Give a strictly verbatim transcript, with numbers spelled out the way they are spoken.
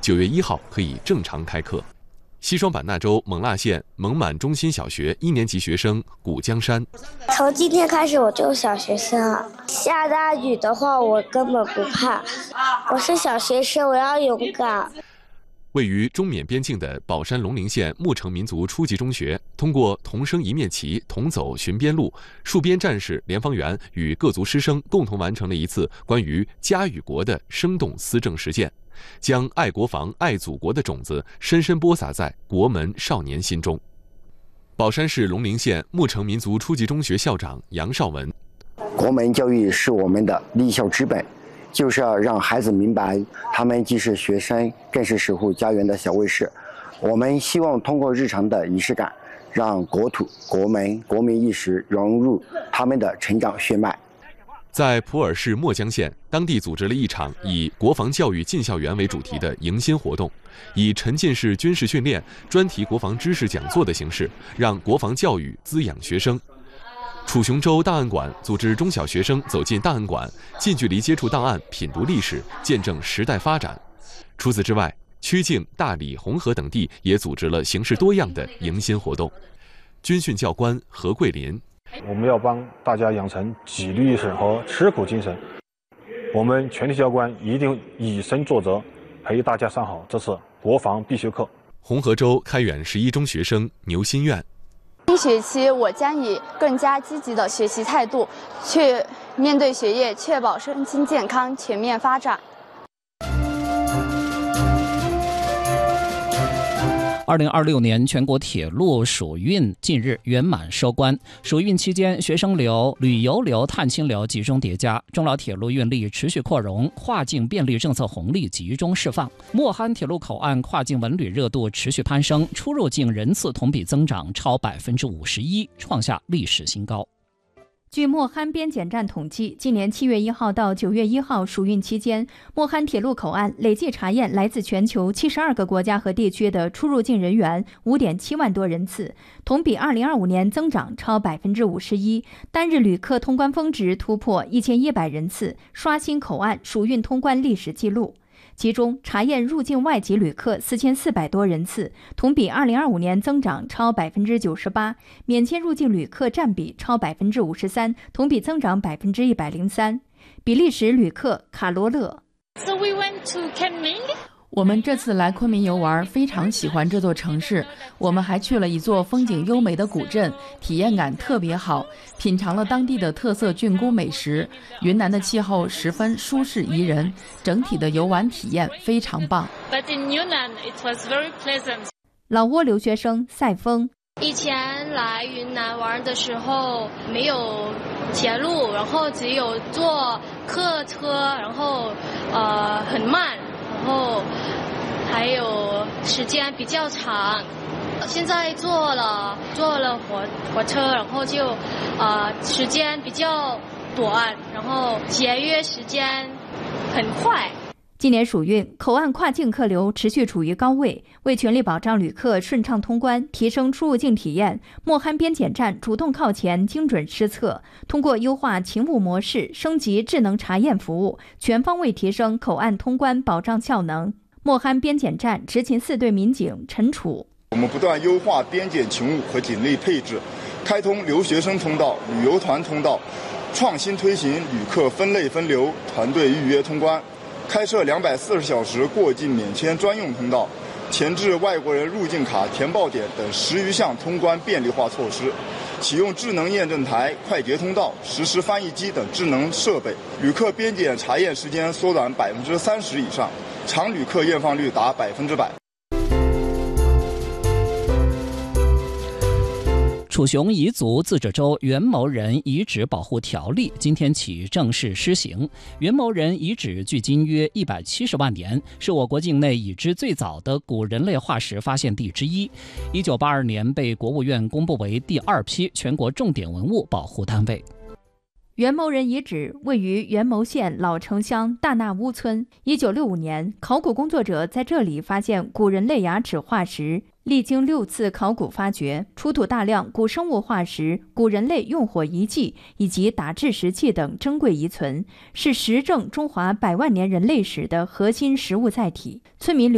九月一号可以正常开课。西双版纳州勐腊县勐满中心小学一年级学生古江山： 从今天开始我就是小学生了，下大雨的话我根本不怕，我是小学生，我要勇敢。 位于中缅边境的保山龙陵县牧城民族初级中学，通过同声一面旗，同走寻边路，戍边战士联方员与各族师生共同完成了一次关于家与国的生动思政实践，将爱国防、爱祖国的种子深深播撒在国门少年心中。保山市龙陵县牧城民族初级中学校长杨绍文： 国门教育是我们的立校之本，就是要让孩子明白，他们既是学生，更是守护家园的小卫士。我们希望通过日常的仪式感，让国土、国门、国民意识融入他们的成长血脉。 在普洱市墨江县，当地组织了一场以国防教育进校园为主题的迎新活动，以沉浸式军事训练、专题国防知识讲座的形式，让国防教育滋养学生。楚雄州档案馆组织中小学生走进档案馆，近距离接触档案，品读历史，见证时代发展。除此之外，曲靖、大理、红河等地也组织了形式多样的迎新活动。军训教官何桂林： 我们要帮大家养成纪律意识和吃苦精神，我们全体教官一定以身作则，陪大家上好这次国防必修课。 红河州开远十一中学生牛心愿： 新学期我将以更加积极的学习态度去面对学业，确保身心健康全面发展。 二零二六年全国铁路暑运近日圆满收官。暑运期间，学生流、旅游流、探亲流集中叠加，中老铁路运力持续扩容，跨境便利政策红利集中释放。墨憨铁路口岸跨境文旅热度持续攀升，出入境人次同比增长超百分之五十一，创下历史新高。 据墨憨边检站统计，今年七月一号到九月一号暑运期间，墨憨铁路口岸累计查验来自全球七十二个国家和地区的出入境人员五点七万多人次，同比二零二五年增长超百分之五十一，单日旅客通关峰值突破一千一百人次，刷新口岸暑运通关历史记录。其中查验入境外籍旅客四千四百多人次，同比二零二五年增长超百分之九十八，免签入境旅客占比超百分之五十三，同比增长百分之一百零三。比利时旅客卡罗勒。 So we went to Kunming. 我们这次来昆明游玩，非常喜欢这座城市。我们还去了一座风景优美的古镇，体验感特别好，品尝了当地的特色菌菇美食。云南的气候十分舒适宜人，整体的游玩体验非常棒。 But in Yunnan, it was very pleasant. 老挝留学生赛峰： 以前来云南玩的时候没有铁路，然后只有坐客车，然后呃很慢。然后还有时间比较长，现在坐了坐了火火车，然后就呃时间比较短，然后节约时间很快。 今年暑运，口岸跨境客流持续处于高位，为全力保障旅客顺畅通关，提升出入境体验，墨憨边检站主动靠前，精准施策，通过优化勤务模式，升级智能查验服务，全方位提升口岸通关保障效能。墨憨边检站执勤四队民警陈楚： 我们不断优化边检勤务和警力配置，开通留学生通道、旅游团通道，创新推行旅客分类分流、团队预约通关。开设两百四十小时过境免签专用通道，前置外国人入境卡填报点等十余项通关便利化措施，启用智能验证台、快捷通道、实时翻译机等智能设备，旅客边检查验时间缩短百分之三十以上，常旅客验放率达百分之百。 楚雄彝族自治州元谋人遗址保护条例今天起正式施行。元谋人遗址距今约一百七十万年，是我国境内已知最早的古人类化石发现地之一。一九八二年被国务院公布为第二批全国重点文物保护单位。 元谋人遗址位于元谋县老城乡大纳乌村。一九六五年，考古工作者在这里发现古人类牙齿化石，历经六次考古发掘，出土大量古生物化石、古人类用火遗迹以及打制石器等珍贵遗存，是实证中华百万年人类史的核心实物载体。村民